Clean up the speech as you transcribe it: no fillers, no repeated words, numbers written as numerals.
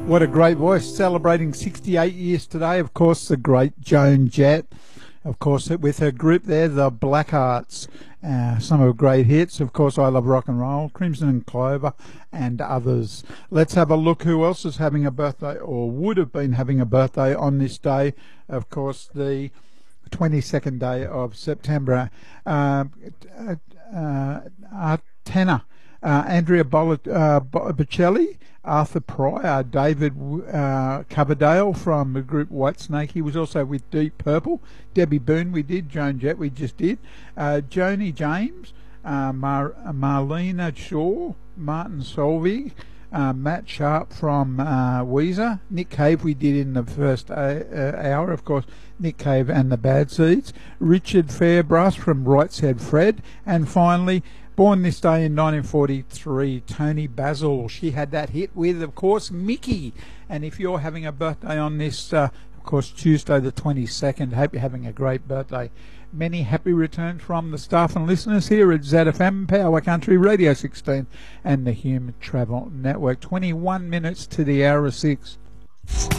What a great voice, celebrating 68 years today. Of course, the great Joan Jett. Of course, with her group there, the Blackhearts. Some of her great hits. Of course, I Love Rock and Roll, Crimson and Clover, and others. Let's have a look who else is having a birthday or would have been having a birthday on this day. Of course, the 22nd day of September. Tenor. Andrea Bocelli, Arthur Pryor, David Coverdale from the group Whitesnake. He was also with Deep Purple. Debbie Boone we did, Joan Jett we just did. Joni James, Marlena Shaw, Martin Solveig, Matt Sharp from Weezer. Nick Cave we did in the first hour, of course, Nick Cave and the Bad Seeds. Richard Fairbrass from Right Said Fred. And finally, born this day in 1943, Tony Basil. She had that hit with, of course, Mickey. And if you're having a birthday on this, of course, Tuesday the 22nd, hope you're having a great birthday. Many happy returns from the staff and listeners here at ZFM, Power Country, Radio 16 and the Hume Travel Network. 21 minutes to the hour of 6.